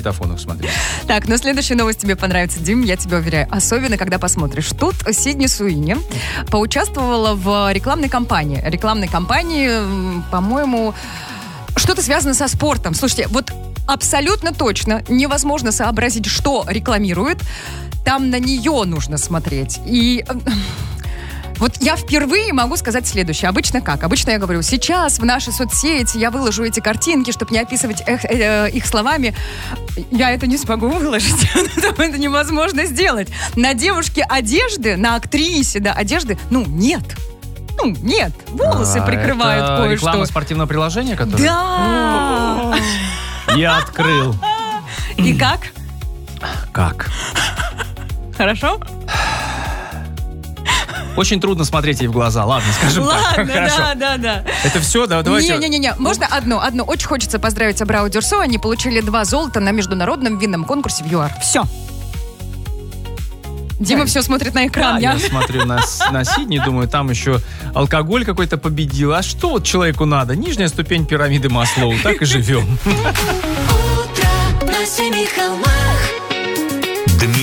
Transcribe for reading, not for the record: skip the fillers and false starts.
магнитофонах смотреть. Так, но следующая новость тебе понравится, Дим, я тебя уверяю. Особенно, когда посмотришь. Тут Сидни Суини поучаствовала в рекламной кампании. Рекламной кампании, по-моему, что-то связано со спортом. Слушайте, вот абсолютно точно невозможно сообразить, что рекламирует. Там на нее нужно смотреть. И... Вот я впервые могу сказать следующее. Обычно как? Обычно я говорю, сейчас в наши соцсети я выложу эти картинки, чтобы не описывать их словами. Я это не смогу выложить. Это невозможно сделать. На девушке одежды, на актрисе, да, одежды, нет. Нет. Волосы прикрывают это кое-что. Реклама спортивного приложения, которое... Да! Я открыл. И как? Как? Хорошо? Очень трудно смотреть ей в глаза. Ладно, скажем так. Ладно, Хорошо. да. Это все? Давайте... Не. Можно одно? Очень хочется поздравить Абрау Дюрсо. Они получили 2 золота на международном винном конкурсе в ЮАР. Все. Дима все смотрит на экран. Я смотрю на Сидни, думаю, там еще алкоголь какой-то победил. А что вот человеку надо? Нижняя ступень пирамиды Маслоу. Так и живем. Утро на семи холмах.